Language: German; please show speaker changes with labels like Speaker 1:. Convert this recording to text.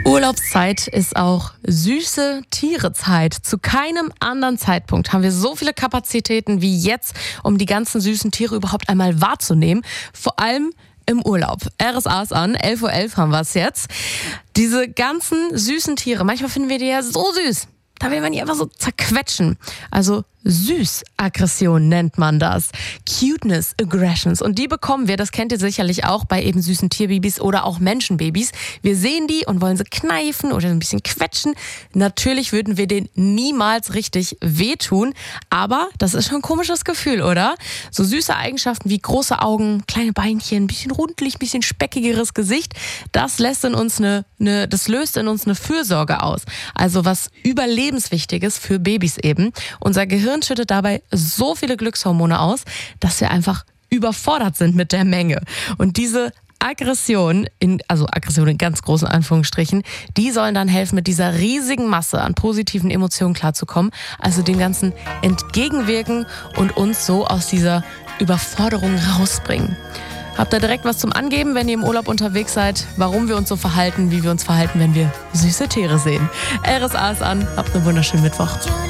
Speaker 1: Urlaubszeit ist auch süße Tiere-Zeit. Zu keinem anderen Zeitpunkt haben wir so viele Kapazitäten wie jetzt, um die ganzen süßen Tiere überhaupt einmal wahrzunehmen. Vor allem im Urlaub. RSA ist an, 11:11 Uhr haben wir es jetzt. Diese ganzen süßen Tiere, manchmal finden wir die ja so süß. Da will man die einfach so zerquetschen. Also Süßaggression nennt man das. Cuteness Aggressions. Und die bekommen wir, das kennt ihr sicherlich auch, bei eben süßen Tierbabys oder auch Menschenbabys. Wir sehen die und wollen sie kneifen oder ein bisschen quetschen. Natürlich würden wir denen niemals richtig wehtun. Aber das ist schon ein komisches Gefühl, oder? So süße Eigenschaften wie große Augen, kleine Beinchen, ein bisschen rundlich, ein bisschen speckigeres Gesicht. Das lässt in uns das löst in uns eine Fürsorge aus. Also was Überlebenswichtiges für Babys eben. Unser Gehirn schüttet dabei so viele Glückshormone aus, dass wir einfach überfordert sind mit der Menge. Und diese Aggression in ganz großen Anführungsstrichen, die sollen dann helfen, mit dieser riesigen Masse an positiven Emotionen klarzukommen, also dem Ganzen entgegenwirken und uns so aus dieser Überforderung rausbringen. Habt ihr direkt was zum Angeben, wenn ihr im Urlaub unterwegs seid, warum wir uns so verhalten, wie wir uns verhalten, wenn wir süße Tiere sehen? RSA ist an, habt einen wunderschönen Mittwoch.